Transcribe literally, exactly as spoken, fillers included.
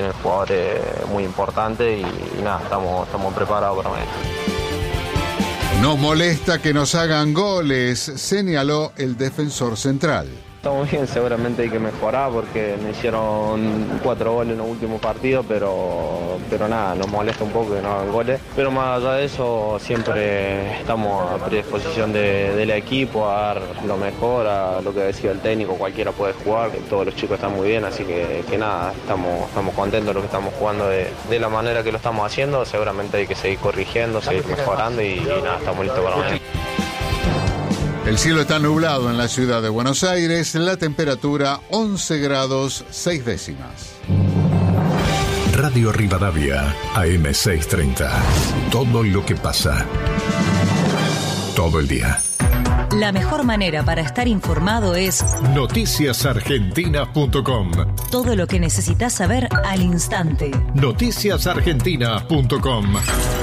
Jugadores muy importantes y, y nada, estamos, estamos preparados para esto. Nos molesta que nos hagan goles, señaló el defensor central. Estamos bien, seguramente hay que mejorar porque nos hicieron cuatro goles en los últimos partidos, pero, pero nada, nos molesta un poco que no hagan goles. Pero más allá de eso, siempre estamos a predisposición de, del equipo, a dar lo mejor, a lo que decía el técnico, cualquiera puede jugar, todos los chicos están muy bien, así que, que nada, estamos, estamos contentos de lo que estamos jugando de, de la manera que lo estamos haciendo. Seguramente hay que seguir corrigiendo, seguir mejorando y, y nada, estamos listos para mañana. El cielo está nublado en la ciudad de Buenos Aires, la temperatura once grados seis décimas. Radio Rivadavia, A M seiscientos treinta. Todo lo que pasa. Todo el día. La mejor manera para estar informado es noticias argentinas punto com. Todo lo que necesitas saber al instante. noticias argentinas punto com.